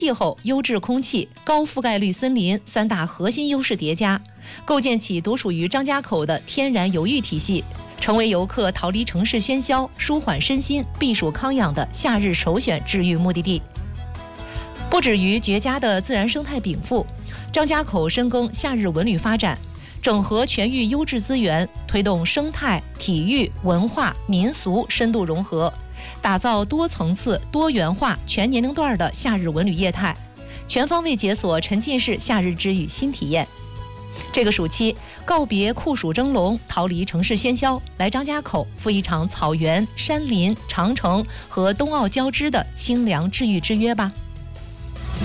气候、优质空气、高覆盖率森林三大核心优势叠加，构建起独属于张家口的天然游域体系，成为游客逃离城市喧嚣、舒缓身心、避暑康养的夏日首选治愈目的地。不止于绝佳的自然生态禀赋，张家口深耕夏日文旅发展，整合全域优质资源，推动生态、体育、文化、民俗深度融合，打造多层次、多元化、全年龄段的夏日文旅业态，全方位解锁沉浸式夏日之旅新体验。这个暑期，告别酷暑蒸笼，逃离城市喧嚣，来张家口赴一场草原、山林、长城和冬奥交织的清凉治愈之约吧。